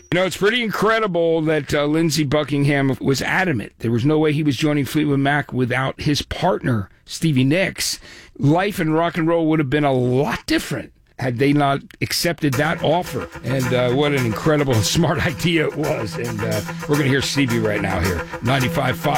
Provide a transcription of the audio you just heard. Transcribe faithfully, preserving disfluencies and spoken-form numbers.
You know, it's pretty incredible that uh, Lindsey Buckingham was adamant. There was no way he was joining Fleetwood Mac without his partner, Stevie Nicks. Life in rock and roll would have been a lot different had they not accepted that offer. And uh, what an incredible, smart idea it was. And uh, we're going to hear Stevie right now here, ninety-five point five